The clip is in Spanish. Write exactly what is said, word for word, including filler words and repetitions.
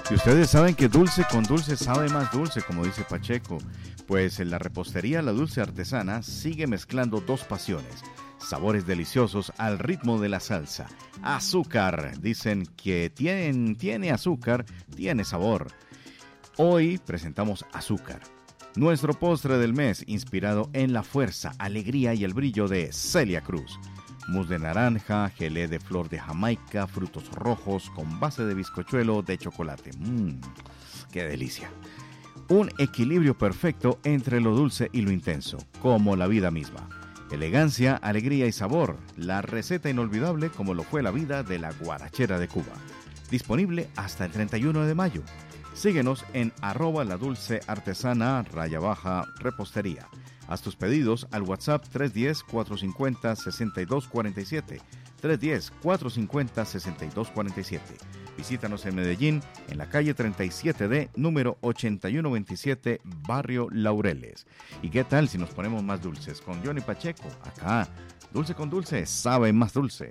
Y ustedes saben que dulce con dulce sabe más dulce, como dice Pacheco. Pues en la repostería La Dulce Artesana sigue mezclando dos pasiones. Sabores deliciosos al ritmo de la salsa. Azúcar. Dicen que tienen, tiene azúcar, tiene sabor. Hoy presentamos azúcar. Nuestro postre del mes, inspirado en la fuerza, alegría y el brillo de Celia Cruz. Mousse de naranja, gelé de flor de Jamaica, frutos rojos con base de bizcochuelo de chocolate. Mmm, ¡qué delicia! Un equilibrio perfecto entre lo dulce y lo intenso, como la vida misma. Elegancia, alegría y sabor. La receta inolvidable como lo fue la vida de la guarachera de Cuba. Disponible hasta el treinta y uno de mayo. Síguenos en arroba la dulce artesana raya baja repostería. Haz tus pedidos al WhatsApp tres uno cero, cuatro cinco cero, seis dos cuatro siete, tres uno cero, cuatro cinco cero, seis dos cuatro siete. Visítanos en Medellín, en la calle treinta y siete D, número ochenta y uno veintisiete, Barrio Laureles. ¿Y qué tal si nos ponemos más dulces con Johnny Pacheco? Acá, dulce con dulce, sabe más dulce.